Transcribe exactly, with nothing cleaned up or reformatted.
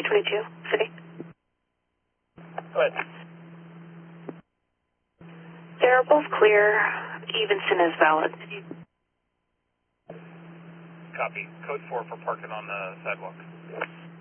twenty-two, City. Go ahead. They're both clear. Evanston is valid. Copy. Code four for parking on the sidewalk.